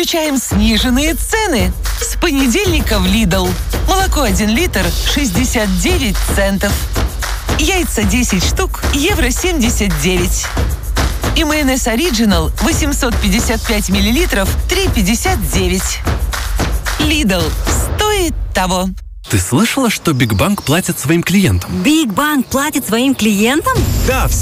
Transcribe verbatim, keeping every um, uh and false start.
Включаем сниженные цены. С понедельника в Lidl. Молоко один литр шестьдесят девять центов. Яйца десять штук, евро семьдесят девять. И майонез Original восемьсот пятьдесят пять миллилитров, три пятьдесят девять. Lidl. Стоит того. Ты слышала, что Биг Банк платит своим клиентам? Биг Банк платит своим клиентам? Да, все.